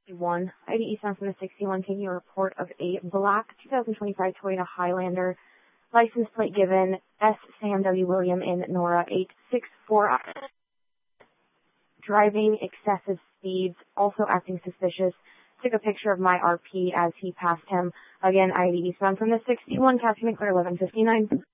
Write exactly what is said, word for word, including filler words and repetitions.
one. I D eastbound from the sixty-one, taking a report of a black two thousand twenty-five Toyota Highlander. License plate given S. Sam W. William in Nora eight six four. Driving excessive speeds, also acting suspicious. Took a picture of my R P as he passed him. Again, I D eastbound from the sixty-one, Cassie McClure eleven fifty-nine.